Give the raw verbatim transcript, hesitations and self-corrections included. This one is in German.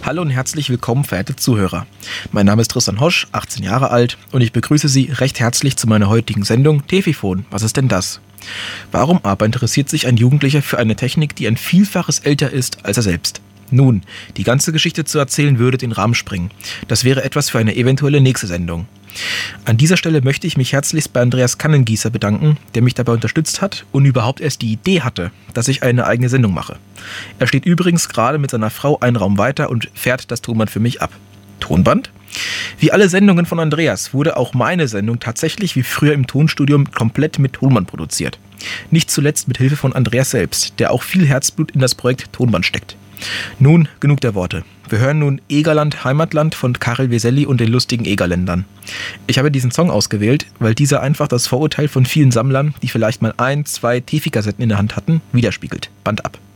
Hallo und herzlich willkommen, verehrte Zuhörer. Mein Name ist Tristan Hosch, achtzehn Jahre alt, und ich begrüße Sie recht herzlich zu meiner heutigen Sendung Tefifon. Was ist denn das? Warum aber interessiert sich ein Jugendlicher für eine Technik, die ein Vielfaches älter ist als er selbst? Nun, die ganze Geschichte zu erzählen würde den Rahmen sprengen. Das wäre etwas für eine eventuelle nächste Sendung. An dieser Stelle möchte ich mich herzlichst bei Andreas Kannengießer bedanken, der mich dabei unterstützt hat und überhaupt erst die Idee hatte, dass ich eine eigene Sendung mache. Er steht übrigens gerade mit seiner Frau einen Raum weiter und fährt das Tonband für mich ab. Tonband? Wie alle Sendungen von Andreas wurde auch meine Sendung tatsächlich wie früher im Tonstudium komplett mit Tonband produziert. Nicht zuletzt mit Hilfe von Andreas selbst, der auch viel Herzblut in das Projekt Tonband steckt. Nun, genug der Worte. Wir hören nun Egerland Heimatland von Karel Veselli und den lustigen Egerländern. Ich habe diesen Song ausgewählt, weil dieser einfach das Vorurteil von vielen Sammlern, die vielleicht mal ein, zwei Tefi-Kassetten in der Hand hatten, widerspiegelt. Band ab.